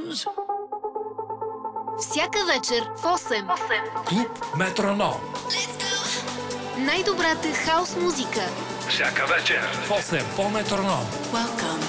Tunes. Всяка вечер в 8. Клуб Метроном. Най-добрата хаус музика. Всяка вечер в 8 по Метроном. Welcome